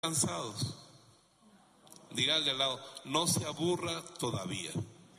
cansados. Diga al de al lado, no se aburra todavía.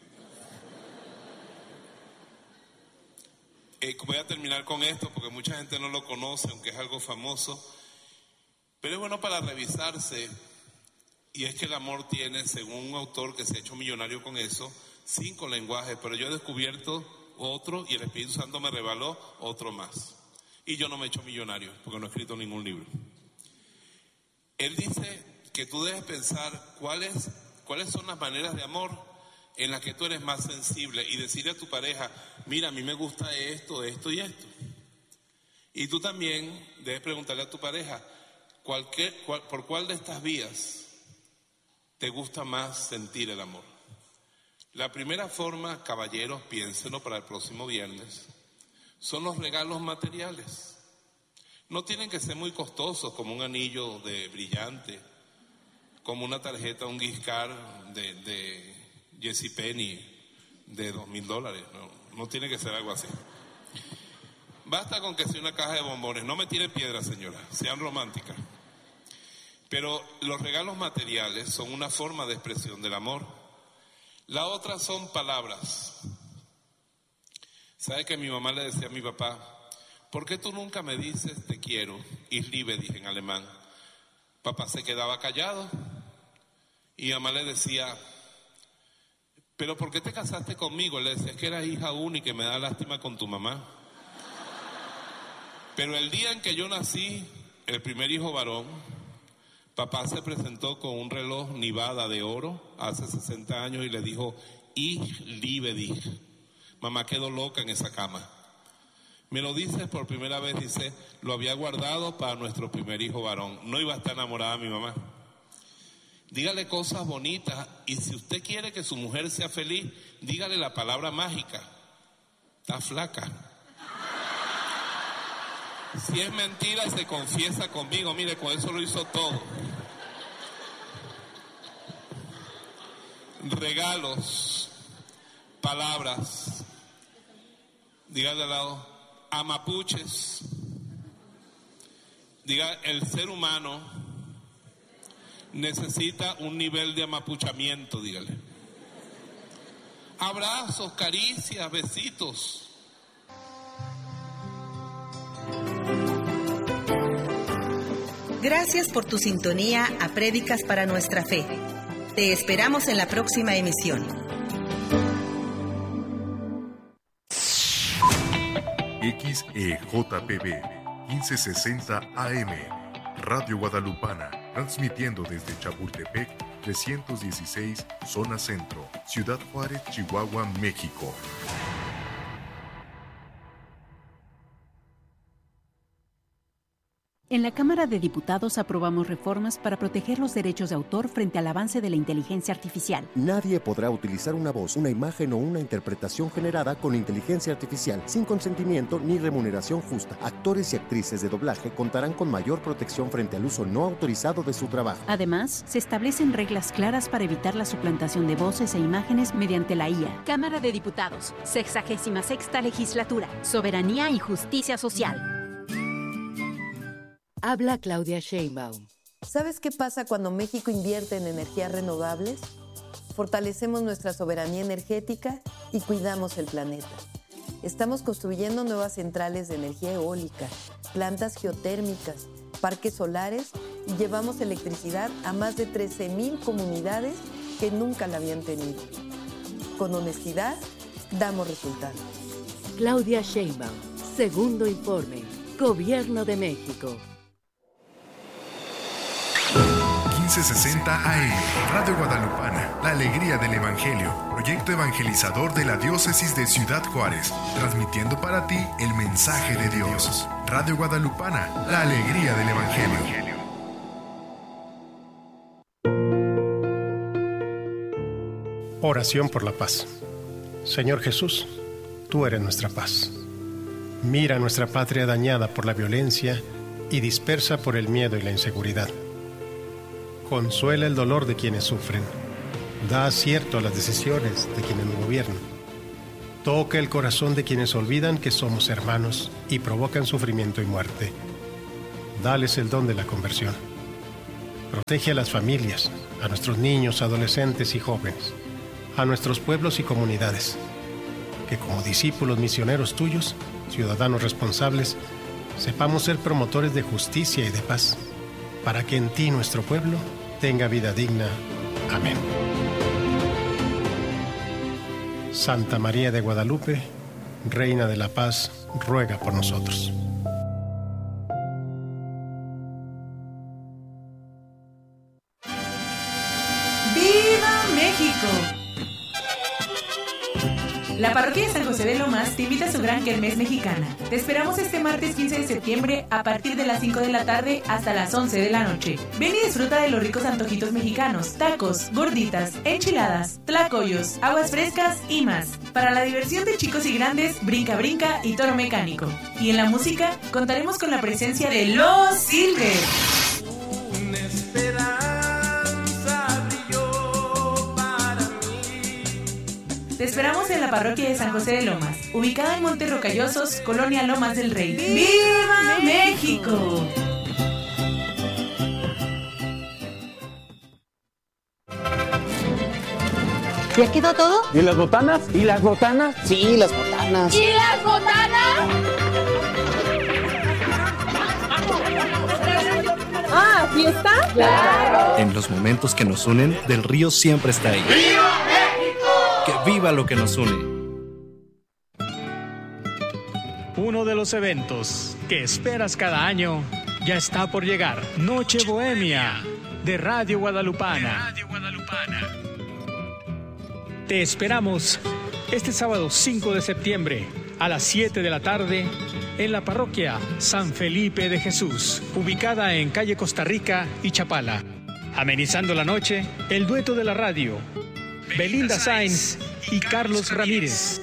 Voy a terminar con esto porque mucha gente no lo conoce, aunque es algo famoso, pero es bueno para revisarse. Y es que el amor tiene, según un autor que se ha hecho millonario con eso, 5 lenguajes, pero yo he descubierto otro y el Espíritu Santo me reveló otro más. Y yo no me he hecho millonario porque no he escrito ningún libro. Él dice que tú debes pensar cuáles son las maneras de amor en las que tú eres más sensible y decirle a tu pareja, mira, a mí me gusta esto, esto y esto. Y tú también debes preguntarle a tu pareja, ¿por cuál de estas vías te gusta más sentir el amor? La primera forma, caballeros, piénsenlo para el próximo viernes, son los regalos materiales. No tienen que ser muy costosos, como un anillo de brillante, como una tarjeta, un gift card de JCPenney de $2,000. No tiene que ser algo así. Basta con que sea una caja de bombones. No me tiren piedras, señora, sean románticas. Pero los regalos materiales son una forma de expresión del amor. La otra son palabras. ¿Sabe que mi mamá le decía a mi papá, ¿por qué tú nunca me dices te quiero? Ich liebe, dije en alemán. Papá se quedaba callado y mi mamá le decía, ¿pero por qué te casaste conmigo? Le decía, es que eras hija única y me da lástima con tu mamá. Pero el día en que yo nací, el primer hijo varón, papá se presentó con un reloj Nivada de oro hace 60 años y le dijo, Ich liebe dich. Mamá quedó loca en esa cama. Me lo dice por primera vez, dice, lo había guardado para nuestro primer hijo varón. No iba a estar enamorada de mi mamá. Dígale cosas bonitas y si usted quiere que su mujer sea feliz, dígale la palabra mágica. Está flaca. Si es mentira, se confiesa conmigo. Mire, con eso lo hizo todo. Regalos, palabras. Dígale al lado, amapuches. Diga, el ser humano necesita un nivel de amapuchamiento, dígale. Abrazos, caricias, besitos. Gracias por tu sintonía a Prédicas para Nuestra Fe. Te esperamos en la próxima emisión. XEJPB 1560 AM Radio Guadalupana, transmitiendo desde Chapultepec 316, zona centro, Ciudad Juárez, Chihuahua, México. En la Cámara de Diputados aprobamos reformas para proteger los derechos de autor frente al avance de la inteligencia artificial. Nadie podrá utilizar una voz, una imagen o una interpretación generada con inteligencia artificial sin consentimiento ni remuneración justa. Actores y actrices de doblaje contarán con mayor protección frente al uso no autorizado de su trabajo. Además, se establecen reglas claras para evitar la suplantación de voces e imágenes mediante la IA. Cámara de Diputados, 66ª Legislatura, Soberanía y Justicia Social. Habla Claudia Sheinbaum. ¿Sabes qué pasa cuando México invierte en energías renovables? Fortalecemos nuestra soberanía energética y cuidamos el planeta. Estamos construyendo nuevas centrales de energía eólica, plantas geotérmicas, parques solares y llevamos electricidad a más de 13,000 comunidades que nunca la habían tenido. Con honestidad, damos resultados. Claudia Sheinbaum, segundo informe, Gobierno de México. 1560 AM, Radio Guadalupana, la alegría del Evangelio, proyecto evangelizador de la diócesis de Ciudad Juárez, transmitiendo para ti el mensaje de Dios. Radio Guadalupana, la alegría del Evangelio. Oración por la paz. Señor Jesús, tú eres nuestra paz. Mira nuestra patria dañada por la violencia y dispersa por el miedo y la inseguridad. Consuela el dolor de quienes sufren. Da acierto a las decisiones de quienes nos gobiernan. Toca el corazón de quienes olvidan que somos hermanos y provocan sufrimiento y muerte. Dales el don de la conversión. Protege a las familias, a nuestros niños, adolescentes y jóvenes, a nuestros pueblos y comunidades. Que como discípulos misioneros tuyos, ciudadanos responsables, sepamos ser promotores de justicia y de paz, para que en ti nuestro pueblo tenga vida digna. Amén. Santa María de Guadalupe, Reina de la Paz, ruega por nosotros. ¡Viva México! La parroquia de San José de Lomas te invita a su gran kermés mexicana. Te esperamos este martes 15 de septiembre a partir de las 5 de la tarde hasta las 11 de la noche. Ven y disfruta de los ricos antojitos mexicanos, tacos, gorditas, enchiladas, tlacoyos, aguas frescas y más. Para la diversión de chicos y grandes, brinca brinca y toro mecánico. Y en la música contaremos con la presencia de Los Silver. Te esperamos en la parroquia de San José de Lomas, ubicada en Montes Rocallosos, Colonia Lomas del Rey. ¡Viva México! ¿Ya quedó todo? ¿Y las botanas? ¿Y las botanas? Sí, las botanas. ¿Y las botanas? Ah, ¿fiesta? ¡Claro! En los momentos que nos unen, Del Río siempre está ahí. ¡Viva México! ¡Que viva lo que nos une! Uno de los eventos que esperas cada año ya está por llegar. Noche Bohemia de Radio Guadalupana. Te esperamos este sábado 5 de septiembre a las 7 de la tarde en la parroquia San Felipe de Jesús, ubicada en calle Costa Rica y Chapala. Amenizando la noche, el dueto de la radio, Belinda Sainz y Carlos Ramírez.